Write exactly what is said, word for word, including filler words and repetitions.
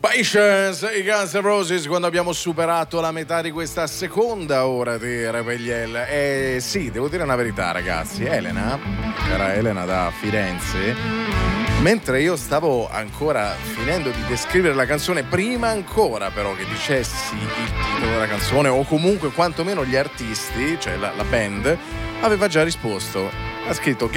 Patience, i Guns N' Roses, quando abbiamo superato la metà di questa seconda ora di Revegliel. E sì, devo dire una verità, ragazzi. Elena, era Elena da Firenze, mentre io stavo ancora finendo di descrivere la canzone, prima ancora però che dicessi il titolo della canzone o comunque quantomeno gli artisti, cioè la, la band, aveva già risposto. Ha scritto